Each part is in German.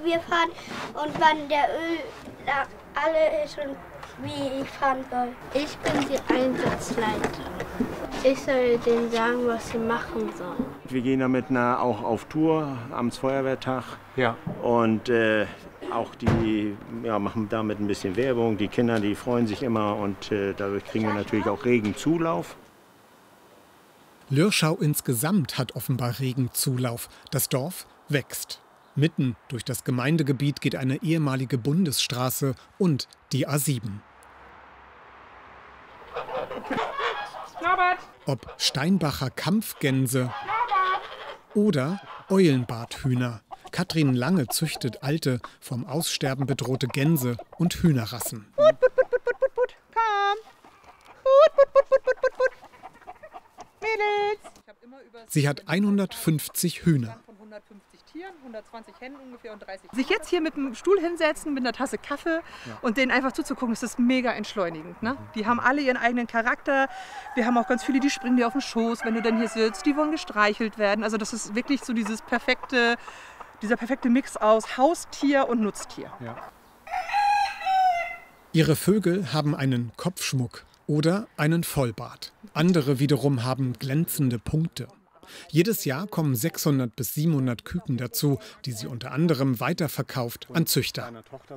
wir fahren und wann der Öl da alle ist und wie ich fahren soll. Ich bin die Einsatzleiterin. Ich soll denen sagen, was sie machen sollen. Wir gehen damit auch auf Tour am Feuerwehrtag. Ja. Und auch die machen damit ein bisschen Werbung. Die Kinder, die freuen sich immer und dadurch kriegen wir natürlich auch regen Zulauf. Lürschau insgesamt hat offenbar regen Zulauf. Das Dorf wächst. Mitten durch das Gemeindegebiet geht eine ehemalige Bundesstraße und die A7. Ob Steinbacher Kampfgänse oder Eulenbarthühner. Katrin Lange züchtet alte, vom Aussterben bedrohte Gänse und Hühnerrassen. Put, put, put, put, put, put, put. Komm. Put, put, put, put, put, put, put. Mädels. Sie hat 150 Hühner. 150 Tieren, 120 Hennen ungefähr und 30. Sich jetzt hier mit dem Stuhl hinsetzen, mit einer Tasse Kaffee und denen einfach zuzugucken, das ist mega entschleunigend. Ne? Die haben alle ihren eigenen Charakter. Wir haben auch ganz viele, die springen dir auf den Schoß, wenn du dann hier sitzt. Die wollen gestreichelt werden. Also das ist wirklich so dieser perfekte Mix aus Haustier und Nutztier. Ja. Ihre Vögel haben einen Kopfschmuck oder einen Vollbart. Andere wiederum haben glänzende Punkte. Jedes Jahr kommen 600 bis 700 Küken dazu, die sie unter anderem weiterverkauft an Züchter.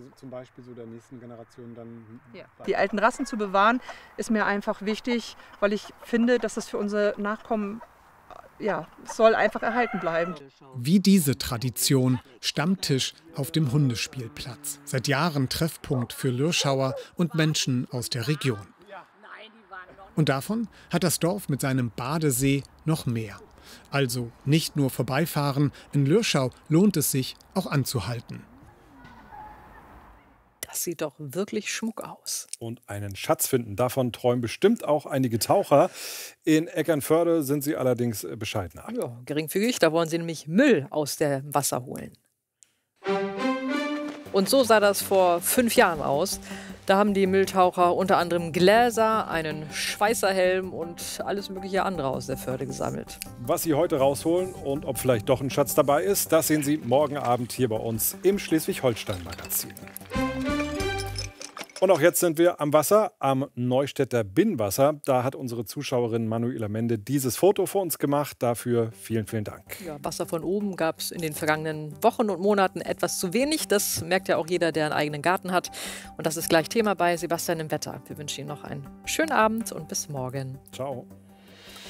Die alten Rassen zu bewahren, ist mir einfach wichtig, weil ich finde, dass das für unsere Nachkommen soll einfach erhalten bleiben. Wie diese Tradition, Stammtisch auf dem Hundespielplatz. Seit Jahren Treffpunkt für Lürschauer und Menschen aus der Region. Und davon hat das Dorf mit seinem Badesee noch mehr. Also nicht nur vorbeifahren, in Lürschau lohnt es sich auch anzuhalten. Das sieht doch wirklich Schmuck aus. Und einen Schatz finden, davon träumen bestimmt auch einige Taucher. In Eckernförde sind sie allerdings bescheidener. Ja, geringfügig, da wollen sie nämlich Müll aus dem Wasser holen. Und so sah das vor 5 Jahren aus. Da haben die Mülltaucher unter anderem Gläser, einen Schweißerhelm und alles mögliche andere aus der Förde gesammelt. Was sie heute rausholen und ob vielleicht doch ein Schatz dabei ist, das sehen Sie morgen Abend hier bei uns im Schleswig-Holstein-Magazin. Und auch jetzt sind wir am Wasser, am Neustädter Binnenwasser. Da hat unsere Zuschauerin Manuela Mende dieses Foto für uns gemacht. Dafür vielen, vielen Dank. Ja, Wasser von oben gab es in den vergangenen Wochen und Monaten etwas zu wenig. Das merkt ja auch jeder, der einen eigenen Garten hat. Und das ist gleich Thema bei Sebastian im Wetter. Wir wünschen Ihnen noch einen schönen Abend und bis morgen. Ciao.